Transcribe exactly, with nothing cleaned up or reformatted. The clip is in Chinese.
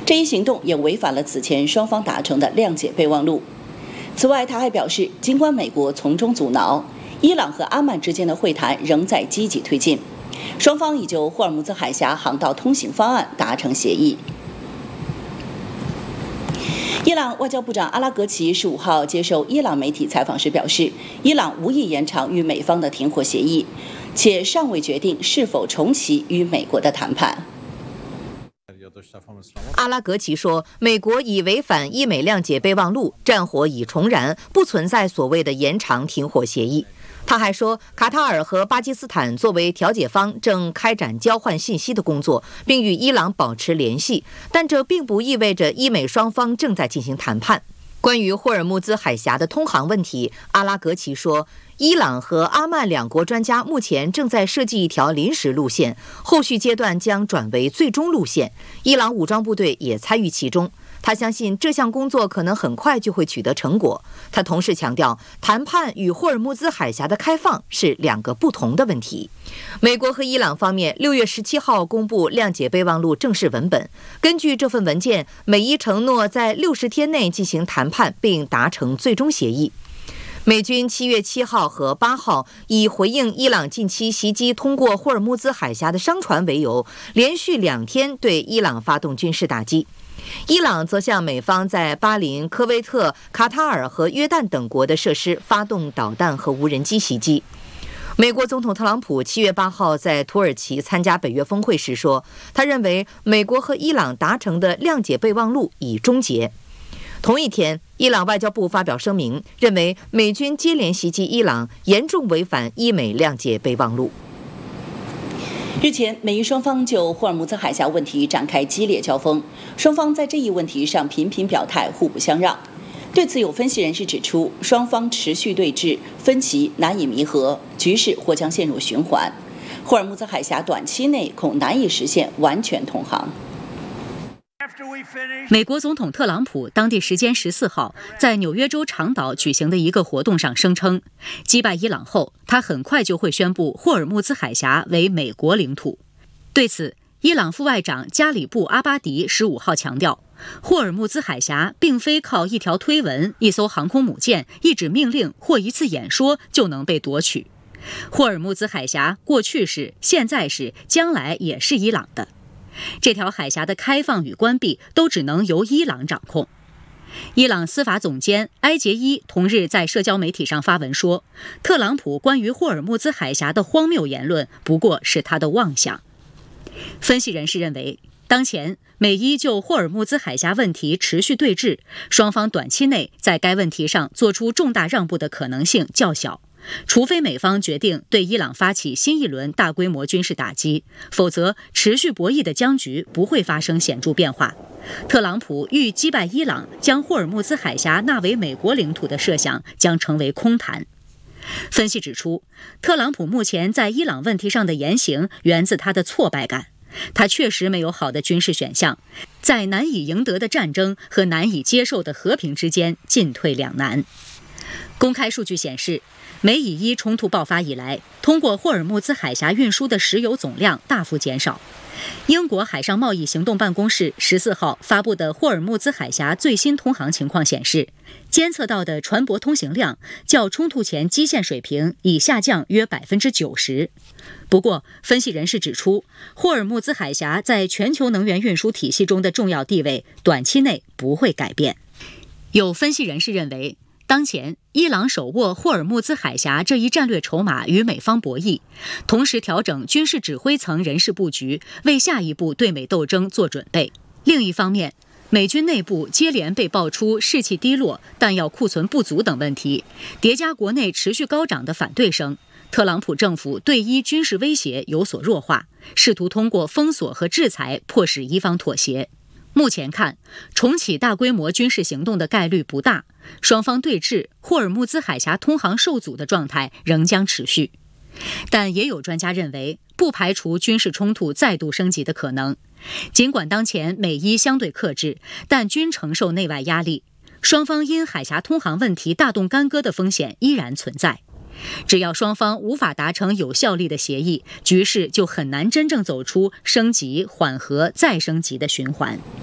这一行动也违反了此前双方达成的谅解备忘录。此外，他还表示，尽管美国从中阻挠，伊朗和阿曼之间的会谈仍在积极推进，双方已就霍尔木兹海峡航道通行方案达成协议。伊朗外交部长阿拉格齐十五号接受伊朗媒体采访时表示，伊朗无意延长与美方的停火协议，且尚未决定是否重启与美国的谈判。 阿拉格齐说，美国已违反伊美谅解备忘录，战火已重燃，不存在所谓的延长停火协议。他还说，卡塔尔和巴基斯坦作为调解方正开展交换信息的工作，并与伊朗保持联系，但这并不意味着伊美双方正在进行谈判。关于霍尔木兹海峡的通航问题，阿拉格齐说，伊朗和阿曼两国专家目前正在设计一条临时路线，后续阶段将转为最终路线，伊朗武装部队也参与其中。他相信这项工作可能很快就会取得成果。他同时强调，谈判与霍尔木兹海峡的开放是两个不同的问题。美国和伊朗方面六月十七号公布谅解备忘录正式文本。根据这份文件，美伊承诺在六十天内进行谈判，并达成最终协议。美军七月七号和八号以回应伊朗近期袭击通过霍尔木兹海峡的商船为由，连续两天对伊朗发动军事打击。伊朗则向美方在巴林、科威特、卡塔尔和约旦等国的设施发动导弹和无人机袭击。美国总统特朗普七月八号在土耳其参加北约峰会时说，他认为美国和伊朗达成的谅解备忘录已终结。同一天，伊朗外交部发表声明，认为美军接连袭击伊朗，严重违反伊美谅解备忘录。 日前，美伊双方就霍尔木兹海峡问题展开激烈交锋，双方在这一问题上频频表态，互不相让。对此，有分析人士指出，双方持续对峙，分歧难以弥合，局势或将陷入循环。霍尔木兹海峡短期内恐难以实现完全通航。 美国总统特朗普当地时间十四号在纽约州长岛举行的一个活动上声称，击败伊朗后，他很快就会宣布霍尔木兹海峡为美国领土。对此，伊朗副外长加里布·阿巴迪十五号强调，霍尔木兹海峡并非靠一条推文、一艘航空母舰、一纸命令或一次演说就能被夺取。霍尔木兹海峡过去是、现在是、将来也是伊朗的。这条海峡的开放与关闭都只能由伊朗掌控。伊朗司法总监埃杰伊同日在社交媒体上发文说，特朗普关于霍尔木兹海峡的荒谬言论不过是他的妄想。分析人士认为，当前美伊就霍尔木兹海峡问题持续对峙，双方短期内在该问题上做出重大让步的可能性较小。除非美方决定对伊朗发起新一轮大规模军事打击，否则持续博弈的僵局不会发生显著变化。特朗普欲击败伊朗，将霍尔木兹海峡纳为美国领土的设想将成为空谈。分析指出，特朗普目前在伊朗问题上的言行源自他的挫败感，他确实没有好的军事选项，在难以赢得的战争和难以接受的和平之间进退两难。公开数据显示，美以伊冲突爆发以来，通过霍尔木兹海峡运输的石油总量大幅减少。英国海上贸易行动办公室十四号发布的霍尔木兹海峡最新通航情况显示，监测到的船舶通行量较冲突前基线水平已下降约百分之九十。不过，分析人士指出，霍尔木兹海峡在全球能源运输体系中的重要地位，短期内不会改变。有分析人士认为，当前，伊朗手握霍尔木兹海峡这一战略筹码与美方博弈，同时调整军事指挥层人事布局，为下一步对美斗争做准备。另一方面，美军内部接连被爆出士气低落、弹药库存不足等问题，叠加国内持续高涨的反对声，特朗普政府对伊军事威胁有所弱化，试图通过封锁和制裁迫使伊方妥协。目前看，重启大规模军事行动的概率不大，双方对峙、霍尔木兹海峡通航受阻的状态仍将持续。但也有专家认为，不排除军事冲突再度升级的可能。尽管当前美伊相对克制，但均承受内外压力，双方因海峡通航问题大动干戈的风险依然存在。只要双方无法达成有效力的协议，局势就很难真正走出升级、缓和、再升级的循环。